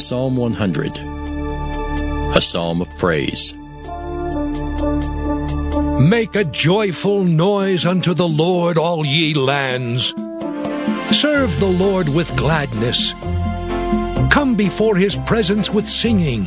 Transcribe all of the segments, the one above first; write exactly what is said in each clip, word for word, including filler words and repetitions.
Psalm one hundred, a psalm of praise. Make a joyful noise unto the Lord, all ye lands. Serve the Lord with gladness. Come before his presence with singing.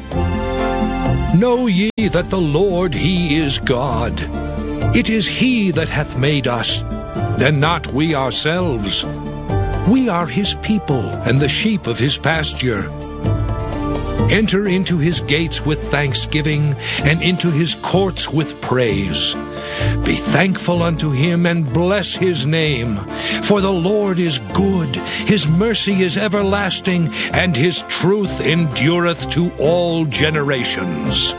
Know ye that the Lord, he is God. It is he that hath made us, and not we ourselves. We are his people, and the sheep of his pasture. Enter into his gates with thanksgiving, and into his courts with praise. Be thankful unto him, and bless his name. For the Lord is good, his mercy is everlasting, and his truth endureth to all generations.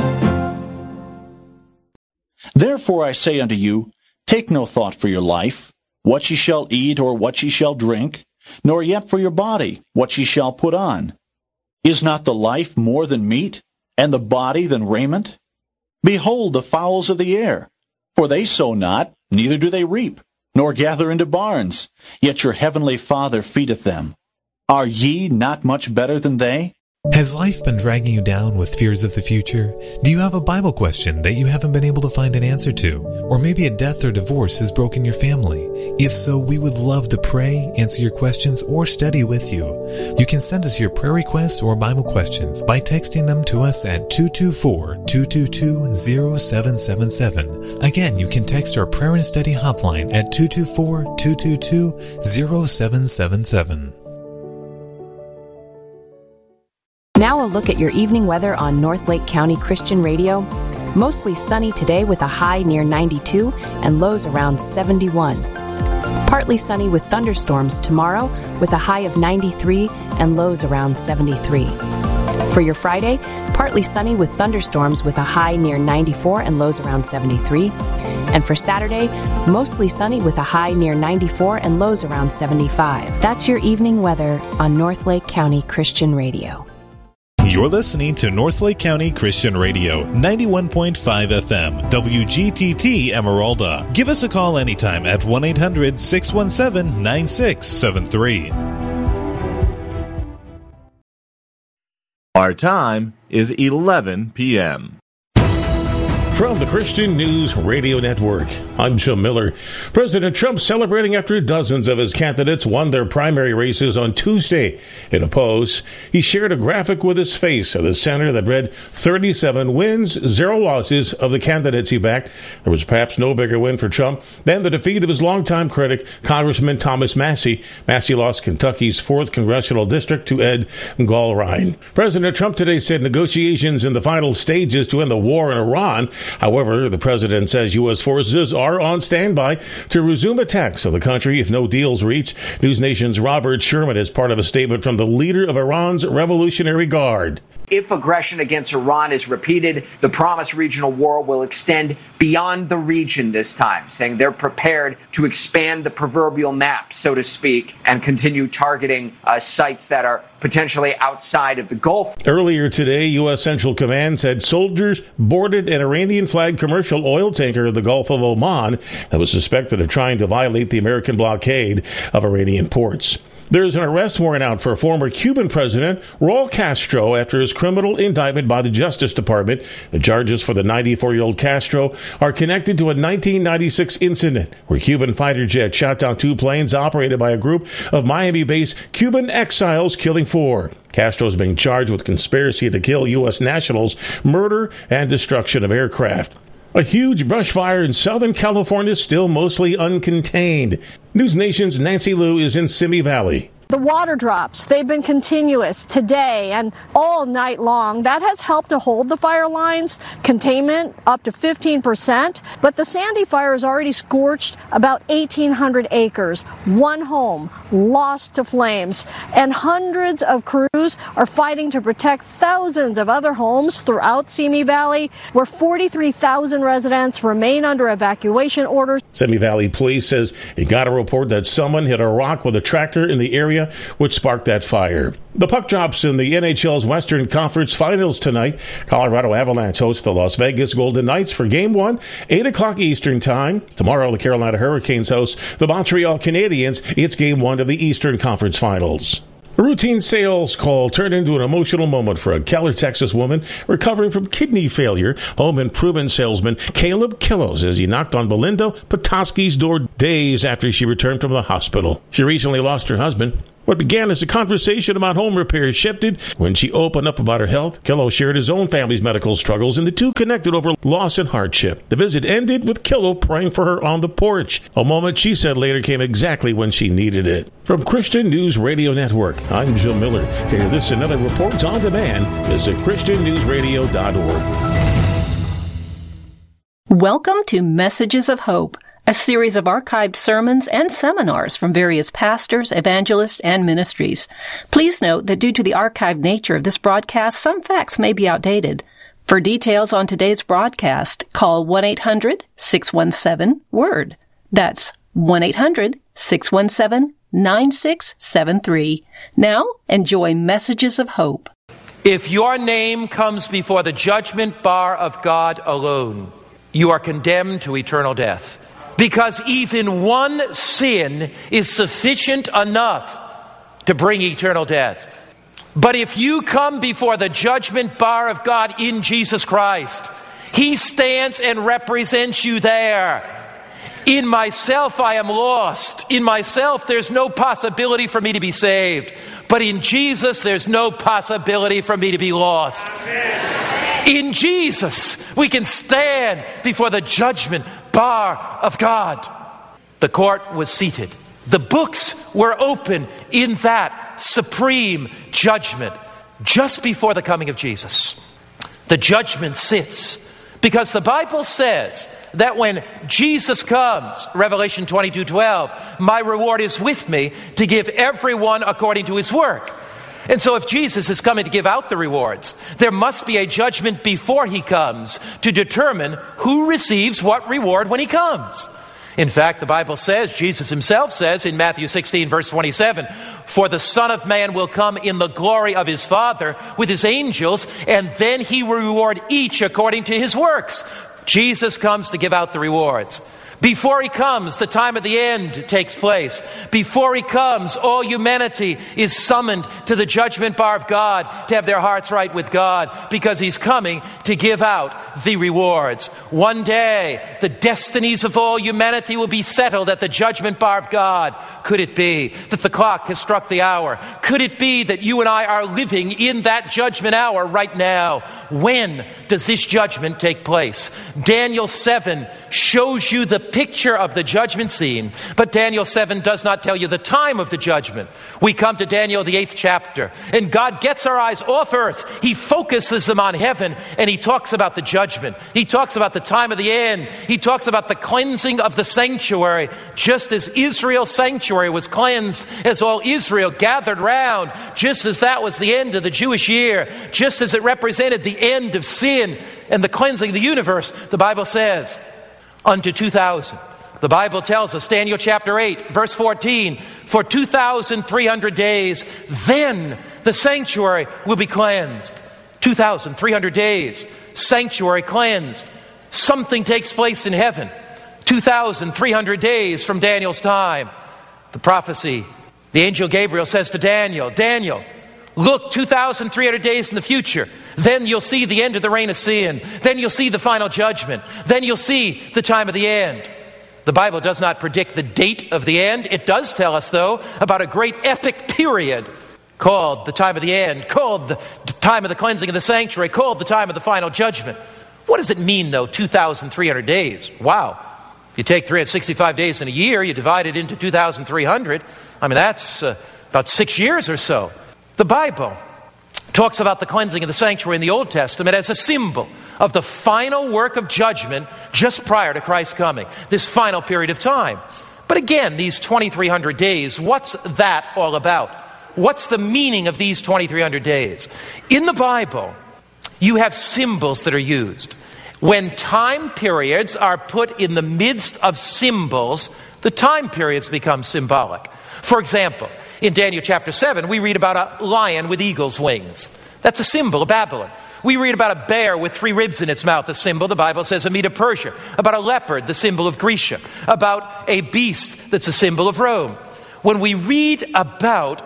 Therefore I say unto you, take no thought for your life, what ye shall eat or what ye shall drink, nor yet for your body, what ye shall put on. Is not the life more than meat, and the body than raiment? Behold the fowls of the air, for they sow not, neither do they reap, nor gather into barns, yet your heavenly Father feedeth them. Are ye not much better than they? Has life been dragging you down with fears of the future? Do you have a Bible question that you haven't been able to find an answer to? Or maybe a death or divorce has broken your family? If so, we would love to pray, answer your questions, or study with you. You can send us your prayer requests or Bible questions by texting them to us at two two four, two two two, zero seven seven seven. Again, you can text our prayer and study hotline at two two four, two two two, zero seven seven seven. Now a look at your evening weather on North Lake County Christian Radio. Mostly sunny today with a high near ninety-two and lows around seventy-one. Partly sunny with thunderstorms tomorrow with a high of ninety-three and lows around seventy-three. For your Friday, partly sunny with thunderstorms with a high near ninety-four and lows around seventy-three. And for Saturday, mostly sunny with a high near ninety-four and lows around seventy-five. That's your evening weather on North Lake County Christian Radio. You're listening to North Lake County Christian Radio, ninety-one point five F M, W G T T Emeralda. Give us a call anytime at one eight hundred, six one seven, nine six seven three. Our time is eleven p.m. From the Christian News Radio Network, I'm Jim Miller. President Trump celebrating after dozens of his candidates won their primary races on Tuesday. In a post, he shared a graphic with his face of the center that read thirty-seven wins, zero losses of the candidates he backed. There was perhaps no bigger win for Trump than the defeat of his longtime critic, Congressman Thomas Massie. Massie lost Kentucky's fourth congressional district to Ed Gallrein. President Trump today said negotiations in the final stages to end the war in Iran. However, the president says U S forces are on standby to resume attacks on the country if no deals reach. News Nation's Robert Sherman is part of a statement from the leader of Iran's Revolutionary Guard. If aggression against Iran is repeated, the promised regional war will extend beyond the region this time, saying they're prepared to expand the proverbial map, so to speak, and continue targeting uh, sites that are potentially outside of the Gulf. Earlier today, U S Central Command said soldiers boarded an Iranian-flagged commercial oil tanker in the Gulf of Oman that was suspected of trying to violate the American blockade of Iranian ports. There's an arrest warrant out for former Cuban president Raul Castro after his criminal indictment by the Justice Department. The charges for the ninety-four-year-old Castro are connected to a nineteen ninety-six incident where Cuban fighter jets shot down two planes operated by a group of Miami-based Cuban exiles, killing four. Castro is being charged with conspiracy to kill U S nationals, murder, and destruction of aircraft. A huge brush fire in Southern California is still mostly uncontained. News Nation's Nancy Liu is in Simi Valley. The water drops, they've been continuous today and all night long. That has helped to hold the fire lines, containment up to fifteen percent. But the Sandy fire has already scorched about eighteen hundred acres. One home lost to flames. And hundreds of crews are fighting to protect thousands of other homes throughout Simi Valley, where forty-three thousand residents remain under evacuation orders. Simi Valley Police says it got a report that someone hit a rock with a tractor in the area, which sparked that fire. The puck drops in the N H L's Western Conference Finals tonight. Colorado Avalanche host the Las Vegas Golden Knights for Game one, eight o'clock Eastern Time. Tomorrow, the Carolina Hurricanes host the Montreal Canadiens. It's Game one of the Eastern Conference Finals. A routine sales call turned into an emotional moment for a Keller, Texas woman recovering from kidney failure. Home improvement salesman Caleb Killows as he knocked on Belinda Petoskey's door days after she returned from the hospital. She recently lost her husband. What began as a conversation about home repairs shifted when she opened up about her health. Killow shared his own family's medical struggles, and the two connected over loss and hardship. The visit ended with Killow praying for her on the porch, a moment she said later came exactly when she needed it. From Christian News Radio Network, I'm Jim Miller. To hear this and other reports on demand, visit Christian News Radio dot org. Welcome to Messages of Hope, a series of archived sermons and seminars from various pastors, evangelists, and ministries. Please note that due to the archived nature of this broadcast, some facts may be outdated. For details on today's broadcast, call one eight hundred six one seven WORD. That's one eight hundred six one seven nine six seven three. Now, enjoy Messages of Hope. If your name comes before the judgment bar of God alone, you are condemned to eternal death. Because even one sin is sufficient enough to bring eternal death. But if you come before the judgment bar of God in Jesus Christ, He stands and represents you there. In myself I am lost. In myself there's no possibility for me to be saved. But in Jesus there's no possibility for me to be lost. In Jesus we can stand before the judgment bar of God. The court was seated. The books were open in that supreme judgment just before the coming of Jesus. The judgment sits because the Bible says that when Jesus comes, Revelation twenty-two twelve, my reward is with me to give everyone according to his work. And so if Jesus is coming to give out the rewards, there must be a judgment before he comes to determine who receives what reward when he comes. In fact, the Bible says, Jesus himself says in Matthew sixteen verse twenty-seven, for the Son of Man will come in the glory of his Father with his angels, and then he will reward each according to his works. Jesus comes to give out the rewards. Before he comes, the time of the end takes place. Before he comes, all humanity is summoned to the judgment bar of God to have their hearts right with God, because he's coming to give out the rewards. One day, the destinies of all humanity will be settled at the judgment bar of God. Could it be that the clock has struck the hour? Could it be that you and I are living in that judgment hour right now? When does this judgment take place? Daniel seven shows you the picture of the judgment scene, but Daniel seven does not tell you the time of the judgment. We come to Daniel, the eighth chapter, and God gets our eyes off earth. He focuses them on heaven, and he talks about the judgment. He talks about the time of the end. He talks about the cleansing of the sanctuary, just as Israel's sanctuary was cleansed, as all Israel gathered round, just as that was the end of the Jewish year, just as it represented the end of sin and the cleansing of the universe. The Bible says, unto two thousand. The Bible tells us, Daniel chapter eight, verse fourteen, for two thousand three hundred days, then the sanctuary will be cleansed. two thousand three hundred days, sanctuary cleansed. Something takes place in heaven. two thousand three hundred days from Daniel's time. The prophecy, the angel Gabriel says to Daniel, Daniel, look two thousand three hundred days in the future. Then you'll see the end of the reign of sin. Then you'll see the final judgment. Then you'll see the time of the end. The Bible does not predict the date of the end. It does tell us, though, about a great epic period called the time of the end, called the time of the cleansing of the sanctuary, called the time of the final judgment. What does it mean, though, two thousand three hundred days? Wow. If you take three hundred sixty-five days in a year, you divide it into two thousand three hundred. I mean, that's uh, about six years or so. The Bible talks about the cleansing of the sanctuary in the Old Testament as a symbol of the final work of judgment just prior to Christ's coming, this final period of time. But again, these twenty-three hundred days, what's that all about? What's the meaning of these twenty-three hundred days? In the Bible, you have symbols that are used. When time periods are put in the midst of symbols, the time periods become symbolic. For example, in Daniel chapter seven, we read about a lion with eagle's wings. That's a symbol of Babylon. We read about a bear with three ribs in its mouth, a symbol, the Bible says, of Medo-Persia. About a leopard, the symbol of Grecia. About a beast that's a symbol of Rome. When we read about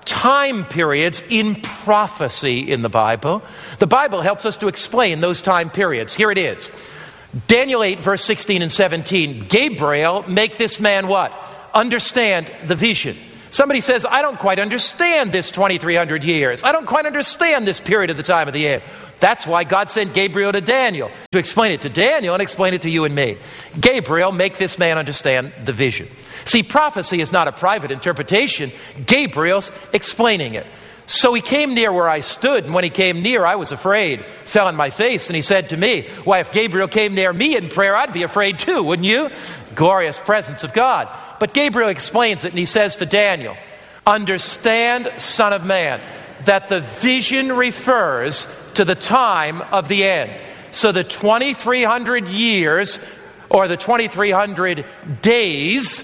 time periods in prophecy in the Bible. The Bible helps us to explain those time periods. Here it is. Daniel eight, verse sixteen and seventeen. Gabriel, make this man what? Understand the vision. Somebody says, I don't quite understand this twenty-three hundred years. I don't quite understand this period of the time of the end. That's why God sent Gabriel to Daniel, to explain it to Daniel and explain it to you and me. Gabriel, make this man understand the vision. See, prophecy is not a private interpretation. Gabriel's explaining it. So he came near where I stood, and when he came near, I was afraid, fell on my face, and he said to me, why, if Gabriel came near me in prayer, I'd be afraid too, wouldn't you? Glorious presence of God. But Gabriel explains it, and he says to Daniel, understand, son of man, that the vision refers to the time of the end. So the twenty-three hundred years, or the twenty-three hundred days,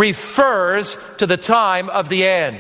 refers to the time of the end.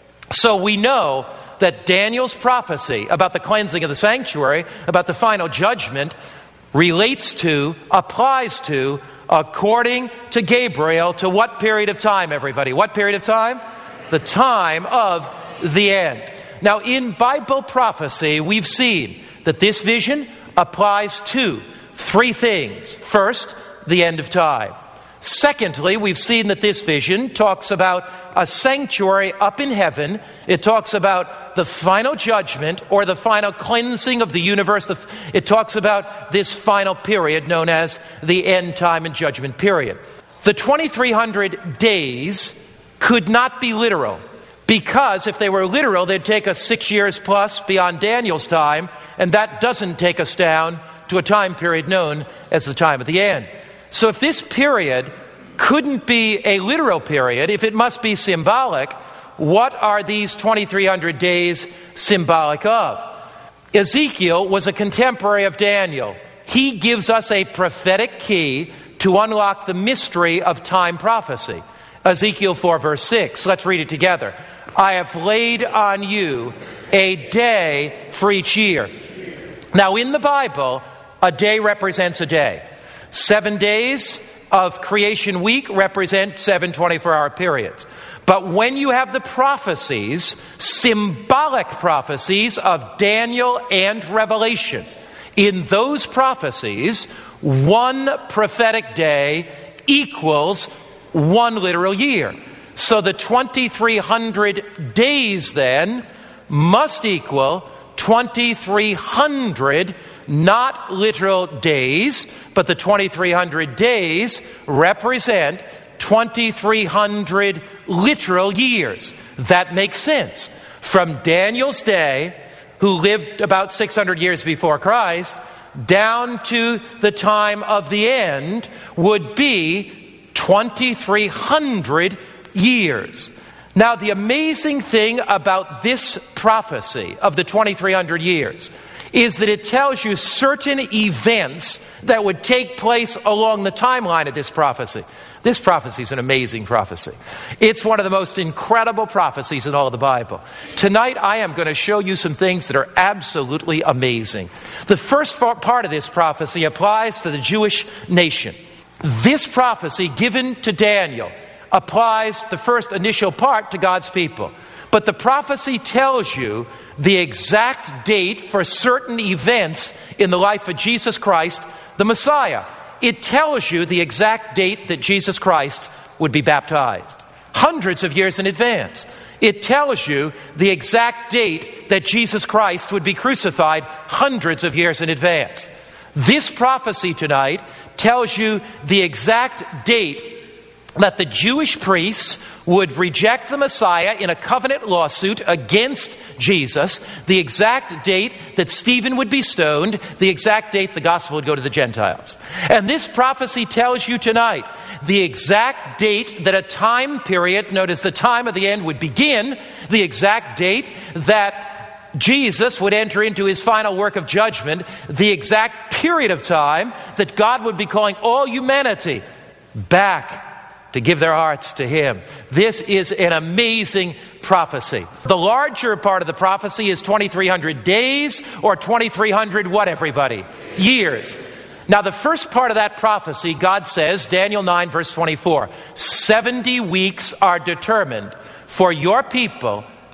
So we know that Daniel's prophecy about the cleansing of the sanctuary, about the final judgment, relates to, applies to, according to Gabriel, to what period of time, everybody? What period of time? The time of the end. Now, in Bible prophecy, we've seen that this vision applies to three things. First, the end of time. Secondly, we've seen that this vision talks about a sanctuary up in heaven. It talks about the final judgment or the final cleansing of the universe. It talks about this final period known as the end time and judgment period. The twenty-three hundred days could not be literal, because if they were literal, they'd take us six years plus beyond Daniel's time, and that doesn't take us down to a time period known as the time of the end. So if this period couldn't be a literal period, if it must be symbolic, what are these twenty-three hundred days symbolic of? Ezekiel was a contemporary of Daniel. He gives us a prophetic key to unlock the mystery of time prophecy. Ezekiel four, verse six. Let's read it together. I have laid on you a day for each year. Now, in the Bible, a day represents a day. Seven days of creation week represent seven twenty-four hour periods. But when you have the prophecies, symbolic prophecies of Daniel and Revelation, in those prophecies, one prophetic day equals one literal year. So the twenty-three hundred days then must equal twenty-three hundred, not literal days, but the twenty-three hundred days represent twenty-three hundred literal years. That makes sense. From Daniel's day, who lived about six hundred years before Christ, down to the time of the end would be twenty-three hundred years. Now, the amazing thing about this prophecy of the twenty-three hundred years is that it tells you certain events that would take place along the timeline of this prophecy. This prophecy is an amazing prophecy. It's one of the most incredible prophecies in all of the Bible. Tonight, I am going to show you some things that are absolutely amazing. The first part of this prophecy applies to the Jewish nation. This prophecy given to Daniel applies the first initial part to God's people. But the prophecy tells you the exact date for certain events in the life of Jesus Christ, the Messiah. It tells you the exact date that Jesus Christ would be baptized, hundreds of years in advance. It tells you the exact date that Jesus Christ would be crucified, hundreds of years in advance. This prophecy tonight tells you the exact date that the Jewish priests would reject the Messiah in a covenant lawsuit against Jesus, the exact date that Stephen would be stoned, the exact date the gospel would go to the Gentiles. And this prophecy tells you tonight the exact date that a time period, notice the time of the end, would begin, the exact date that Jesus would enter into his final work of judgment, the exact period of time that God would be calling all humanity back to give their hearts to him. This is an amazing prophecy. The larger part of the prophecy is twenty-three hundred days, or twenty-three hundred what, everybody? Years. Now, the first part of that prophecy, God says, Daniel nine, verse twenty-four, seventy weeks are determined for your people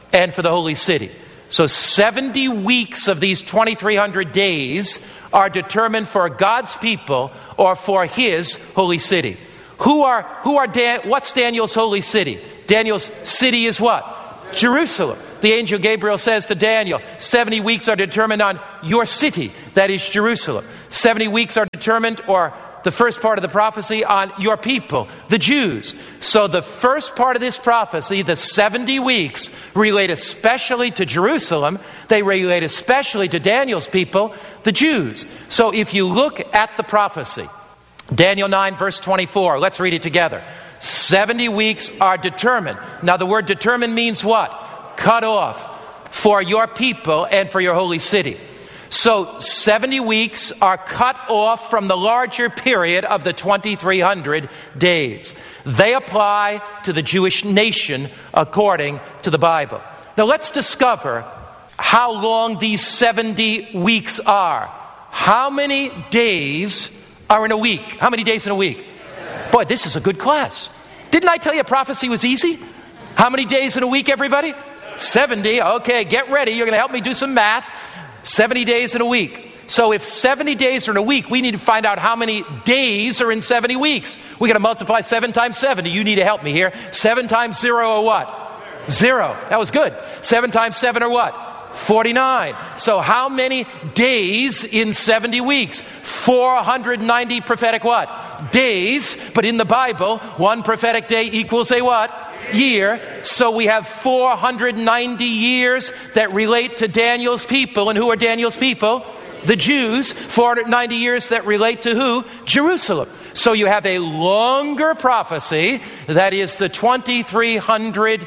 and for the holy city. So seventy weeks of these twenty-three hundred days are determined for God's people or for his holy city. Who are, who are Dan, what's Daniel's holy city? Daniel's city is what? Jerusalem. The angel Gabriel says to Daniel, seventy weeks are determined on your city, that is Jerusalem. seventy weeks are determined, or the first part of the prophecy, on your people, the Jews. So the first part of this prophecy, the seventy weeks, relate especially to Jerusalem. They relate especially to Daniel's people, the Jews. So if you look at the prophecy, Daniel nine verse twenty-four, let's read it together. seventy weeks are determined. Now the word determined means what? Cut off for your people and for your holy city. So seventy weeks are cut off from the larger period of the twenty-three hundred days. They apply to the Jewish nation according to the Bible. Now let's discover how long these seventy weeks are. How many days are in a week? How many days in a week? Boy, this is a good class. Didn't I tell you prophecy was easy? How many days in a week, everybody? seventy. Okay, get ready. You're going to help me do some math. seventy days in a week. So if seventy days are in a week, we need to find out how many days are in seventy weeks. We got to multiply seven times seventy. You need to help me here. seven times zero or what? Zero. That was good. seven times seven or what? forty-nine. So how many days in seventy weeks? four hundred ninety prophetic what? Days. But in the Bible, one prophetic day equals a what? Year. So we have four hundred ninety years that relate to Daniel's people. And who are Daniel's people? The Jews. four hundred ninety years that relate to who? Jerusalem. So you have a longer prophecy that is the twenty-three hundred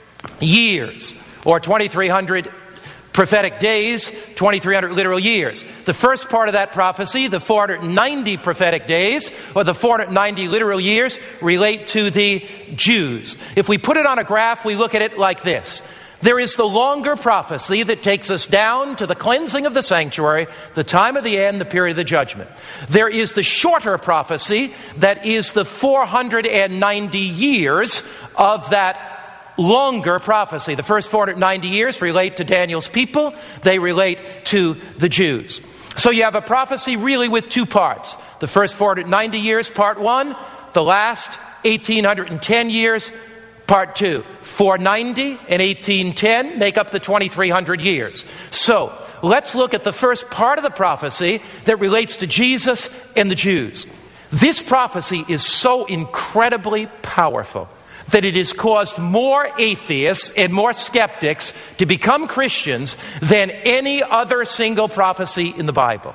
years, or twenty-three hundred prophetic days, twenty-three hundred literal years. The first part of that prophecy, the four hundred ninety prophetic days, or the four hundred ninety literal years, relate to the Jews. If we put it on a graph, we look at it like this. There is the longer prophecy that takes us down to the cleansing of the sanctuary, the time of the end, the period of the judgment. There is the shorter prophecy that is the four hundred ninety years of that longer prophecy. The first four hundred ninety years relate to Daniel's people. They relate to the Jews. So you have a prophecy really with two parts. The first four hundred ninety years, part one. The last eighteen ten years, part two. four ninety and eighteen ten make up the twenty-three hundred years. So let's look at the first part of the prophecy that relates to Jesus and the Jews. This prophecy is so incredibly powerful that it has caused more atheists and more skeptics to become Christians than any other single prophecy in the Bible.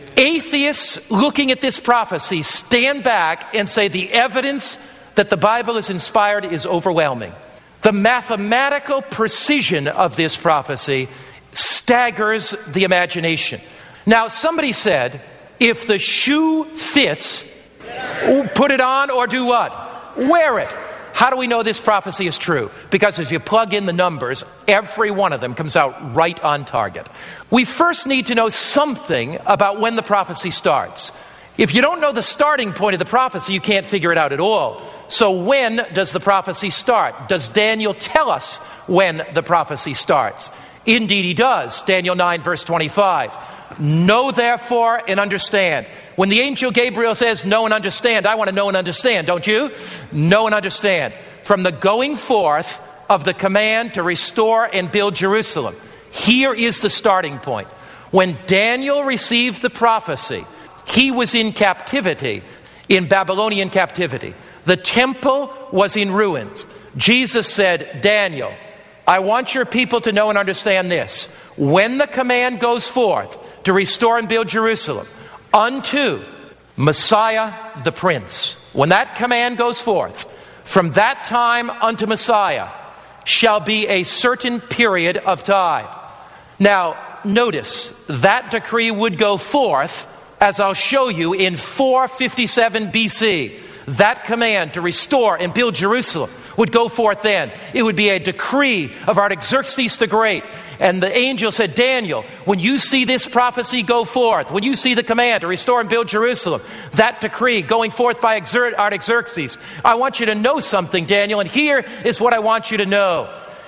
Atheists looking at this prophecy stand back and say the evidence that the Bible is inspired is overwhelming. The mathematical precision of this prophecy staggers the imagination. Now, somebody said, if the shoe fits, put it on or do what? Wear it. How do we know this prophecy is true? Because as you plug in the numbers, every one of them comes out right on target. We first need to know something about when the prophecy starts. If you don't know the starting point of the prophecy, you can't figure it out at all. So when does the prophecy start? Does Daniel tell us when the prophecy starts? Indeed he does. Daniel nine verse twenty-five. Know therefore and understand. When the angel Gabriel says know and understand, I want to know and understand, don't you? Know and understand. From the going forth of the command to restore and build Jerusalem. Here is the starting point. When Daniel received the prophecy, he was in captivity, in Babylonian captivity. The temple was in ruins. Jesus said, Daniel, I want your people to know and understand this. When the command goes forth to restore and build Jerusalem unto Messiah the Prince, when that command goes forth, from that time unto Messiah shall be a certain period of time. Now, notice, that decree would go forth, as I'll show you, in four fifty-seven B C. That command to restore and build Jerusalem would go forth then. It would be a decree of Artaxerxes the Great. And the angel said, Daniel, when you see this prophecy go forth, when you see the command to restore and build Jerusalem, that decree going forth by Artaxerxes, I want you to know something, Daniel, and here is what I want you to know.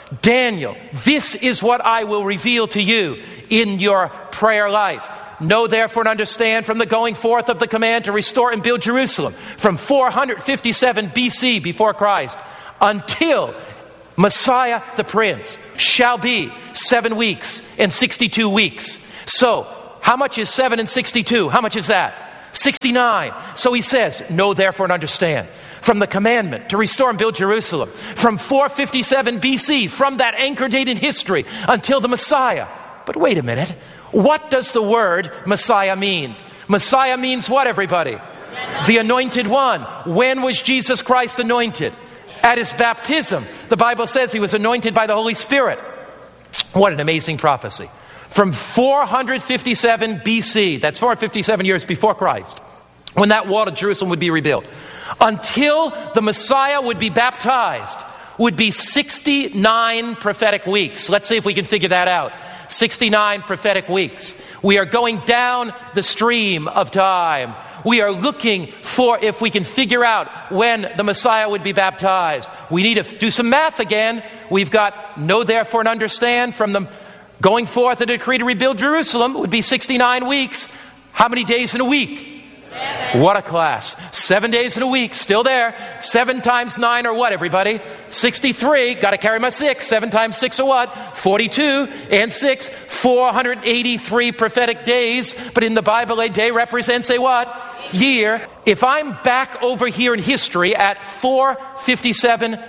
Daniel, this is what I will reveal to you in your prayer life. Know therefore and understand from the going forth of the command to restore and build Jerusalem from four fifty-seven B C before Christ until Messiah the Prince shall be seven weeks and sixty-two weeks. So, how much is seven and sixty-two? How much is that? sixty-nine. So he says, know therefore and understand. From the commandment to restore and build Jerusalem from four fifty-seven B C, from that anchor date in history until the Messiah. But wait a minute. What does the word Messiah mean? Messiah means what, everybody? The anointed one. When was Jesus Christ anointed? At his baptism. The Bible says he was anointed by the Holy Spirit. What an amazing prophecy. From four fifty-seven B C, that's four hundred fifty-seven years before Christ, when that wall of Jerusalem would be rebuilt, until the Messiah would be baptized, would be sixty-nine prophetic weeks. Let's see if we can figure that out. sixty-nine prophetic weeks. We are going down the stream of time. We are looking for if we can figure out when the Messiah would be baptized. We need to do some math again. We've got know therefore and understand from the going forth a decree to rebuild Jerusalem would be sixty-nine weeks. How many days in a week? Seven. What a class. Seven days in a week, still there. Seven times nine or what, everybody? sixty-three. Got to carry my six. Seven times six or what? forty-two. And six, four hundred eighty-three prophetic days. But in the Bible, a day represents a what? Year. If I'm back over here in history at four fifty-seven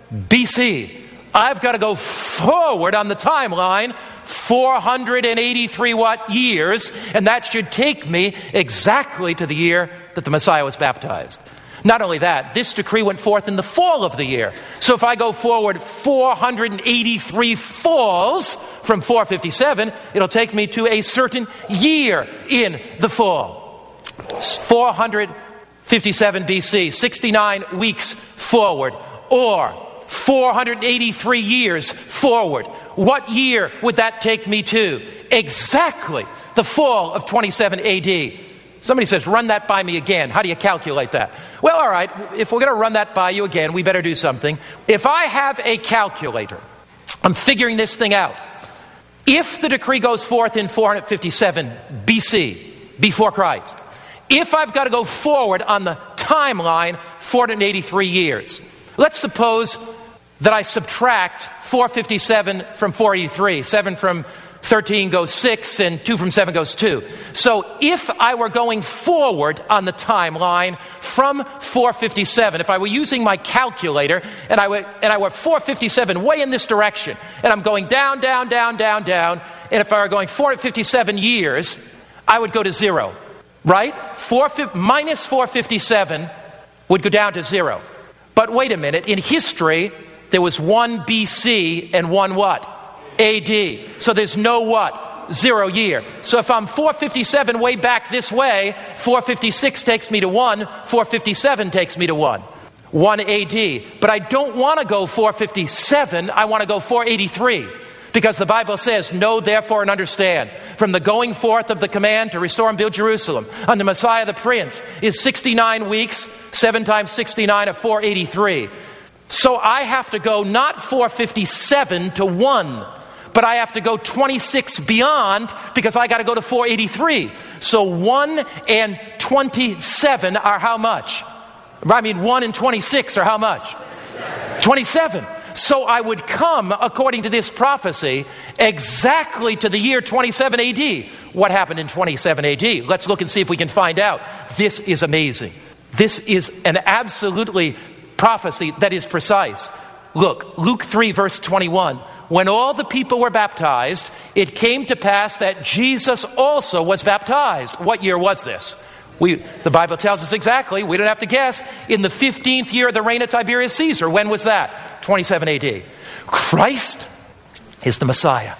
B C, I've got to go forward on the timeline four hundred eighty-three what years, and that should take me exactly to the year that the Messiah was baptized. Not only that, this decree went forth in the fall of the year. So if I go forward four hundred eighty-three falls from four fifty-seven, it'll take me to a certain year in the fall. four hundred fifty-seven B C, sixty-nine weeks forward, or four hundred eighty-three years forward. What year would that take me to? Exactly the fall of twenty-seven A D. Somebody says, run that by me again. How do you calculate that? Well, all right, if we're going to run that by you again, we better do something. If I have a calculator, I'm figuring this thing out. If the decree goes forth in four hundred fifty-seven B C, before Christ, if I've got to go forward on the timeline four hundred eighty-three years, let's suppose that I subtract four fifty-seven from four eighty-three. seven from thirteen goes six, and two from seven goes two. So if I were going forward on the timeline from four fifty-seven, if I were using my calculator, and I were, and I were four fifty-seven way in this direction, and I'm going down, down, down, down, down, and if I were going four hundred fifty-seven years, I would go to zero, right? Four, minus four fifty-seven would go down to zero. But wait a minute, in history, there was one B C and one what? A D. So there's no what? Zero year. So if I'm four fifty-seven way back this way, four fifty-six takes me to one, four fifty-seven takes me to one. one A D. But I don't want to go four fifty-seven, I want to go four eighty-three. Because the Bible says, know therefore and understand, from the going forth of the command to restore and build Jerusalem unto Messiah the Prince is sixty-nine weeks, seven times sixty-nine of four eighty-three. So I have to go not four fifty-seven to one, but I have to go twenty-six beyond because I got to go to four eighty-three. So one and twenty-seven are how much? I mean, one and twenty-six are how much? twenty-seven. So I would come, according to this prophecy, exactly to the year twenty-seven A D. What happened in twenty-seven A D? Let's look and see if we can find out. This is amazing. This is an absolutely prophecy that is precise. Look, Luke three verse twenty-one. When all the people were baptized, it came to pass that Jesus also was baptized. What year was this? We, the Bible tells us exactly. We don't have to guess. In the fifteenth year of the reign of Tiberius Caesar. When was that? twenty-seven A D. Christ is the Messiah.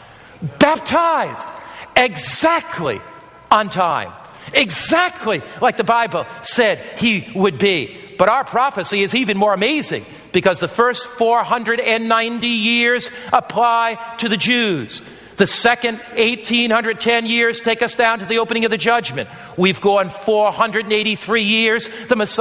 Baptized exactly on time. Exactly like the Bible said he would be. But our prophecy is even more amazing because the first four hundred ninety years apply to the Jews. The second eighteen ten years take us down to the opening of the judgment. We've gone four hundred eighty-three years. The Messiah